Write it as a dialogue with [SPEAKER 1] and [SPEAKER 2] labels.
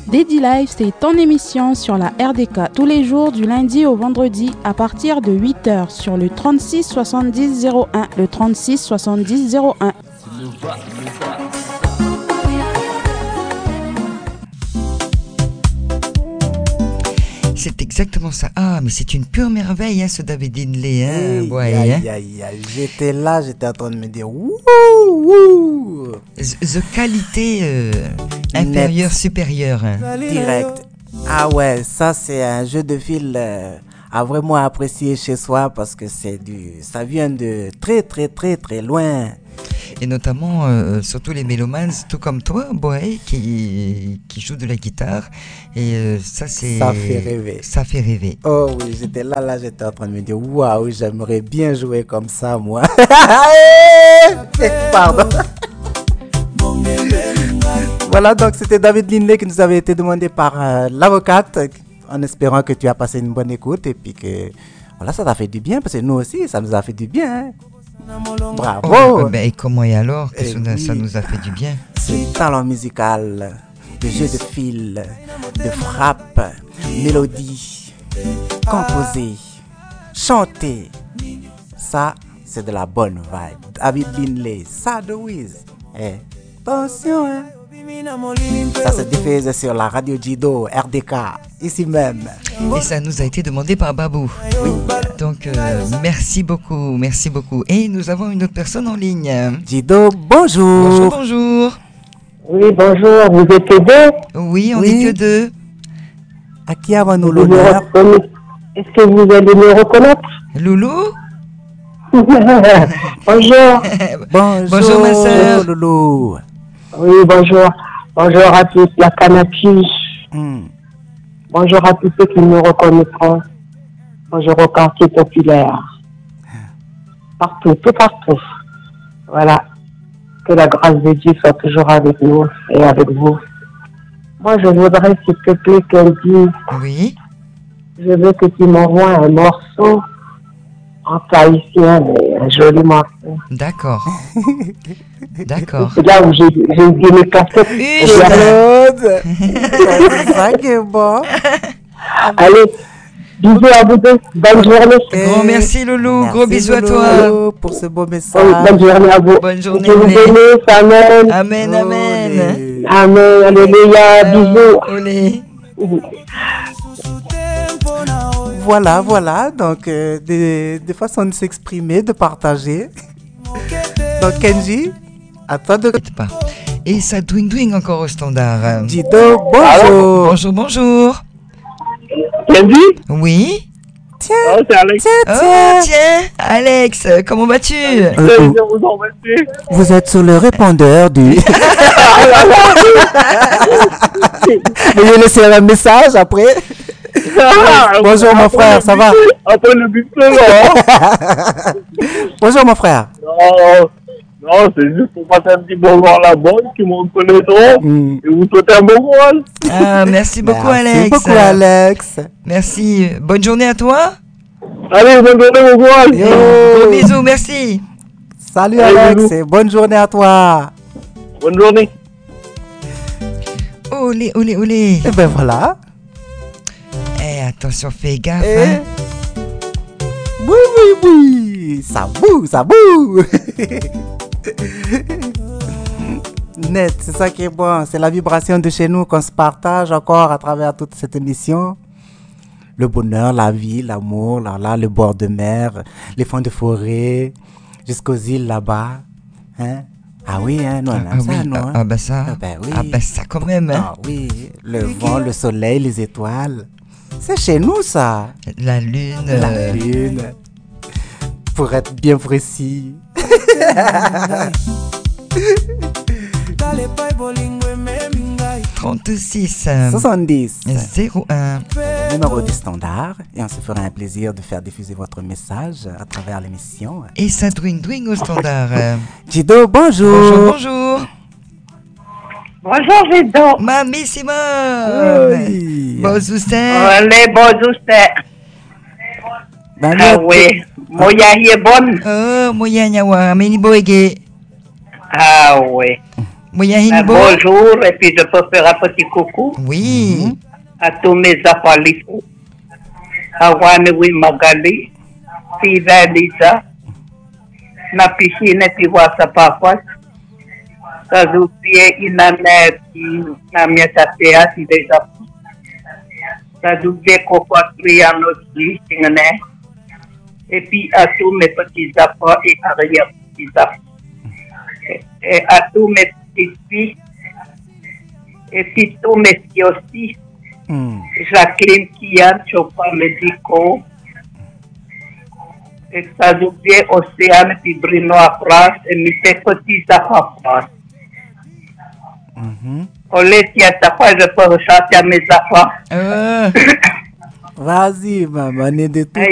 [SPEAKER 1] Daddy Life, c'est ton émission sur la RDK tous les jours du lundi au vendredi à partir de 8h sur le 36 70 01, le 36 70 01.
[SPEAKER 2] C'est exactement ça. Ah, mais c'est une pure merveille, hein, ce David Lindley. Hein, ouais,
[SPEAKER 3] aïe, aïe, aïe. J'étais là, j'étais en train de me dire wouh.
[SPEAKER 2] The qualité inférieure, supérieure. Hein.
[SPEAKER 3] Direct. Ah ouais, ça c'est un jeu de fil à vraiment apprécier chez soi parce que ça vient de très très très très loin.
[SPEAKER 2] Et notamment, surtout les mélomans, tout comme toi, Boy, qui joue de la guitare. Et ça, c'est...
[SPEAKER 3] Ça fait rêver.
[SPEAKER 2] Ça fait rêver.
[SPEAKER 3] Oh oui, j'étais là, j'étais en train de me dire, waouh, j'aimerais bien jouer comme ça, moi. Pardon. Voilà, donc c'était David Lindley qui nous avait été demandé par l'avocate, en espérant que tu as passé une bonne écoute et puis que, voilà, ça t'a fait du bien, parce que nous aussi, ça nous a fait du bien, hein. Bravo.
[SPEAKER 2] Oh, et comment et alors que ça nous a fait du bien.
[SPEAKER 3] Ce talent musical, de jeu de fil, de frappe, mélodie, composer, chanter, ça c'est de la bonne vibe. David Lindley, ça de Wiz. Attention, hein. Ça se diffuse sur la radio Jido RDK, ici même.
[SPEAKER 2] Et ça nous a été demandé par Babou.
[SPEAKER 3] Oui.
[SPEAKER 2] Donc merci beaucoup. Et nous avons une autre personne en ligne.
[SPEAKER 3] Jido, bonjour.
[SPEAKER 2] Bonjour.
[SPEAKER 4] Oui, bonjour, vous êtes que deux?
[SPEAKER 2] Oui, on n'est que deux.
[SPEAKER 3] À qui avons-nous l'honneur?
[SPEAKER 4] Est-ce que vous allez me reconnaître?
[SPEAKER 2] Loulou.
[SPEAKER 4] Bonjour.
[SPEAKER 2] Bonjour ma soeur.
[SPEAKER 3] Loulou.
[SPEAKER 4] Oui, bonjour. Bonjour à toute la Canapie. Bonjour à tous ceux qui me reconnaîtront. Bonjour au quartier populaire. Partout, tout partout. Voilà. Que la grâce de Dieu soit toujours avec nous et avec vous. Moi, je voudrais, s'il te plaît, Kenji.
[SPEAKER 2] Oui.
[SPEAKER 4] Je veux que tu m'envoies un morceau en tahitien, un joli morceau.
[SPEAKER 2] D'accord. D'accord.
[SPEAKER 4] C'est là où j'ai dit mes cassettes.
[SPEAKER 3] C'est ça qui est bon.
[SPEAKER 4] Allez, bisous à vous deux. Bonne journée.
[SPEAKER 2] Gros merci Loulou.
[SPEAKER 3] Merci,
[SPEAKER 2] gros bisous
[SPEAKER 3] Loulou,
[SPEAKER 2] à toi.
[SPEAKER 3] pour ce beau message.
[SPEAKER 4] Bonne journée à vous.
[SPEAKER 2] Bonne journée.
[SPEAKER 4] Que vous bénisse. Amen.
[SPEAKER 2] Amen, amen.
[SPEAKER 4] Amen. Alléluia. Bisous.
[SPEAKER 2] Olé.
[SPEAKER 3] Voilà, donc des façons de s'exprimer, de partager. Donc Kenji, à toi de...
[SPEAKER 2] Pas. Et ça dwing encore au standard.
[SPEAKER 3] Jido, bonjour.
[SPEAKER 2] Bonjour.
[SPEAKER 4] Kenji?
[SPEAKER 2] Oui.
[SPEAKER 3] Tiens,
[SPEAKER 4] Oh, c'est Alex.
[SPEAKER 2] Tiens, Alex, comment vas-tu?
[SPEAKER 3] Vous êtes sur le répondeur du... Veuillez laisser un message après. Bonjour mon frère, ça va?
[SPEAKER 4] Après le buffet, là.
[SPEAKER 3] Bonjour mon frère.
[SPEAKER 4] Non, c'est juste pour passer un petit bonjour à la bonne qui me reconnaîtront et vous souhaiter un bon courage.
[SPEAKER 2] Ah, merci beaucoup Alex.
[SPEAKER 3] Merci beaucoup Alex.
[SPEAKER 2] Merci. Bonne journée à toi.
[SPEAKER 4] Allez, bonne journée, bon courage.
[SPEAKER 2] Gros bisous, merci.
[SPEAKER 3] Salut Alex et bonne journée à toi.
[SPEAKER 4] Bonne journée.
[SPEAKER 2] Olé.
[SPEAKER 3] Et ben voilà.
[SPEAKER 2] Attention, fais gaffe. Hein.
[SPEAKER 3] Oui. Ça boue. Net, c'est ça qui est bon. C'est la vibration de chez nous qu'on se partage encore à travers toute cette émission. Le bonheur, la vie, l'amour, là, le bord de mer, les fonds de forêt, jusqu'aux îles là-bas. Hein? Ah oui, hein, nous on aime ça,
[SPEAKER 2] oui.
[SPEAKER 3] non?
[SPEAKER 2] Ah bah ça.
[SPEAKER 3] Oui.
[SPEAKER 2] Ah bah ça quand même. Hein.
[SPEAKER 3] Ah oui, le vent, le soleil, les étoiles. C'est chez nous ça.
[SPEAKER 2] La lune.
[SPEAKER 3] La lune. Pour être bien précis.
[SPEAKER 2] 36
[SPEAKER 3] 70
[SPEAKER 2] 01
[SPEAKER 3] numéro du standard et on se fera un plaisir de faire diffuser votre message à travers l'émission.
[SPEAKER 2] Et ça dwing au standard.
[SPEAKER 3] Jido, bonjour.
[SPEAKER 2] Bonjour.
[SPEAKER 4] Bonjour, Jido.
[SPEAKER 2] Mamissima.
[SPEAKER 3] Oui.
[SPEAKER 2] Bonjour.
[SPEAKER 4] Allez, bonjour, Ah oui, moya est bonne.
[SPEAKER 2] Oh, moya nyawa, meni boege.
[SPEAKER 4] Ah oui.
[SPEAKER 5] Bonjour, et puis je peux faire un petit coucou.
[SPEAKER 2] Oui.
[SPEAKER 5] À tous mes affaires. À Wanewi Magali, Sylvain Lisa, na piscine e puis Wassa Papas. Kazubie Inanet, na minha tatea, si déjà. Kazubie Copatriano, si, né? Et puis à tous mes petits affaires et arrière-petits affaires. Et à tous mes petites filles, et puis tous mes filles aussi. Jacqueline Kian, Chopin Médico, et ça j'oublie Océane, puis Bruno à France, et mes petits affaires à France. Oletia, ta fois, je peux rechanter à mes affaires.
[SPEAKER 3] Vas-y, maman, de tout.